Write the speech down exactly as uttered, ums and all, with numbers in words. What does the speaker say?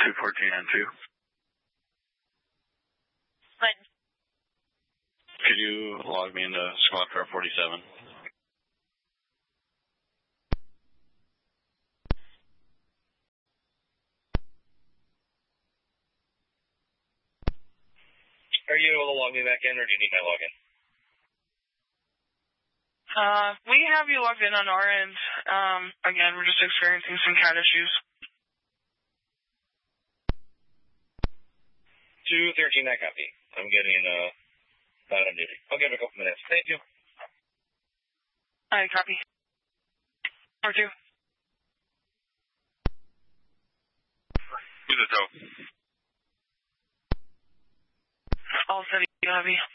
two fourteen and two. What? Could you log me into squad car forty-seven? Are you able to log me back in, or do you need my login? Uh, we have you logged in on our end. Um, again, we're just experiencing some cat issues. two thirteen, I copy. I'm getting, uh, not on duty. I'll give it a couple minutes. Thank you. I copy. Or two. Who's the tow? All steady, copy.